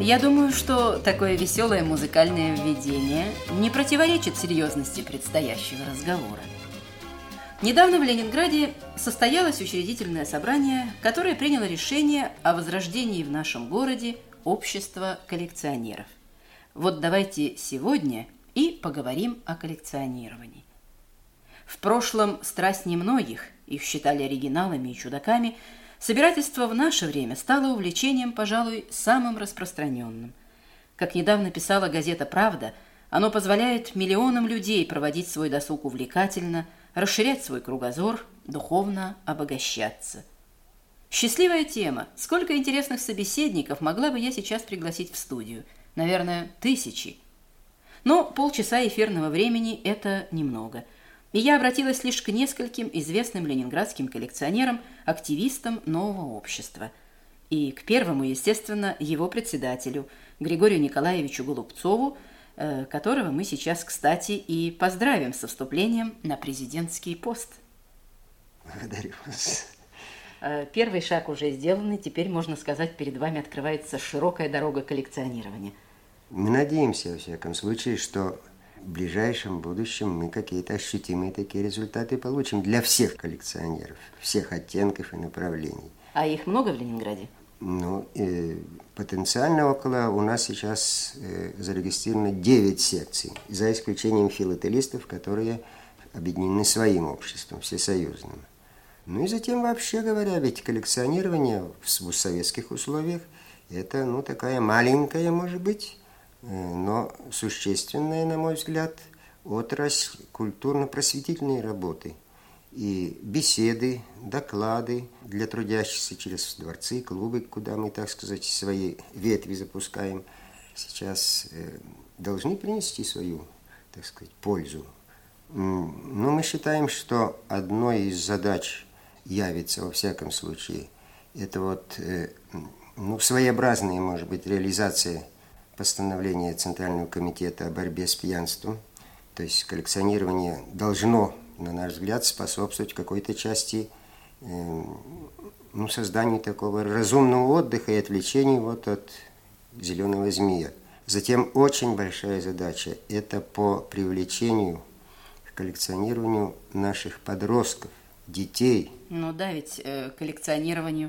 Я думаю, что такое веселое музыкальное введение не противоречит серьезности предстоящего разговора. Недавно в Ленинграде состоялось учредительное собрание, которое приняло решение о возрождении в нашем городе общества коллекционеров. Вот давайте сегодня и поговорим о коллекционировании. В прошлом страсть немногих, их считали оригиналами и чудаками, собирательство в наше время стало увлечением, пожалуй, самым распространенным. Как недавно писала газета «Правда», оно позволяет миллионам людей проводить свой досуг увлекательно, расширять свой кругозор, духовно обогащаться. Счастливая тема. Сколько интересных собеседников могла бы я сейчас пригласить в студию? Наверное, тысячи. Но полчаса эфирного времени – это немного. И я обратилась лишь к нескольким известным ленинградским коллекционерам, активистам нового общества. И к первому, естественно, его председателю, Григорию Николаевичу Голубцову, которого мы сейчас, кстати, и поздравим со вступлением на президентский пост. Благодарю вас. Первый шаг уже сделан, и теперь, можно сказать, перед вами открывается широкая дорога коллекционирования. Мы надеемся, во всяком случае, что в ближайшем будущем мы какие-то ощутимые такие результаты получим для всех коллекционеров, всех оттенков и направлений. А их много в Ленинграде? Потенциально у нас сейчас зарегистрировано 9 секций, за исключением филателистов, которые объединены своим обществом, всесоюзным. Ну и затем, вообще говоря, ведь коллекционирование в советских условиях – это, такая маленькая, может быть, но существенная, на мой взгляд, отрасль культурно-просветительной работы. И беседы, доклады для трудящихся через дворцы, клубы, куда мы, так сказать, свои ветви запускаем, сейчас должны принести свою, так сказать, пользу. Но мы считаем, что одной из задач явится, во всяком случае, это своеобразная, может быть, реализация постановления Центрального комитета о борьбе с пьянством. То есть коллекционирование должно, на наш взгляд, способствовать какой-то части созданию такого разумного отдыха и отвлечения от зеленого змея. Затем очень большая задача – это по привлечению к коллекционированию наших подростков, детей. Ведь коллекционированию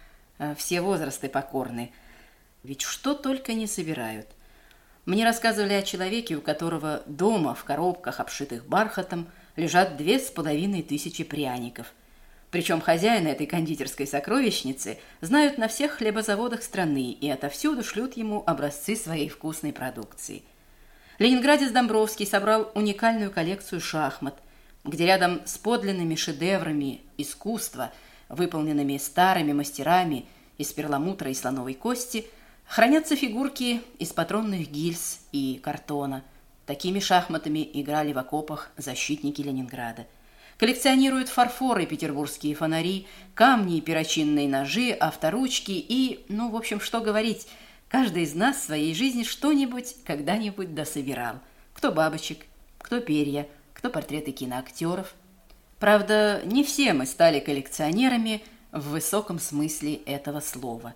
все возрасты покорны. Ведь что только не собирают. Мне рассказывали о человеке, у которого дома в коробках, обшитых бархатом, лежат 2500 пряников. Причем хозяина этой кондитерской сокровищницы знают на всех хлебозаводах страны и отовсюду шлют ему образцы своей вкусной продукции. Ленинградец Домбровский собрал уникальную коллекцию шахмат, где рядом с подлинными шедеврами искусства, выполненными старыми мастерами из перламутра и слоновой кости, хранятся фигурки из патронных гильз и картона. Такими шахматами играли в окопах защитники Ленинграда. Коллекционируют фарфор и петербургские фонари, камни и перочинные ножи, авторучки и, в общем, что говорить, каждый из нас в своей жизни что-нибудь когда-нибудь дособирал. Кто бабочек, кто перья, кто портреты киноактеров. Правда, не все мы стали коллекционерами в высоком смысле этого слова.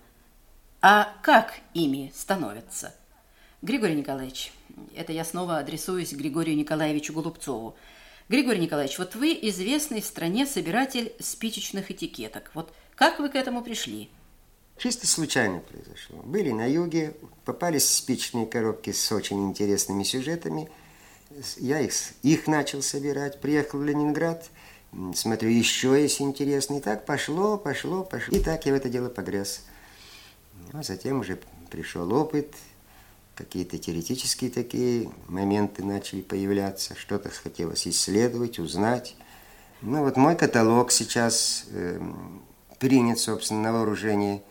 А как ими становятся? Григорий Николаевич, это я снова адресуюсь к Григорию Николаевичу Голубцову. Григорий Николаевич, вы известный в стране собиратель спичечных этикеток. Как вы к этому пришли? Чисто случайно произошло. Были на юге, попались спичечные коробки с очень интересными сюжетами. Я их начал собирать, приехал в Ленинград, смотрю, еще есть интересные. И так пошло. И так я в это дело погряз. Затем уже пришел опыт, какие-то теоретические такие моменты начали появляться, что-то хотелось исследовать, узнать. Мой каталог сейчас принят, собственно, на вооружение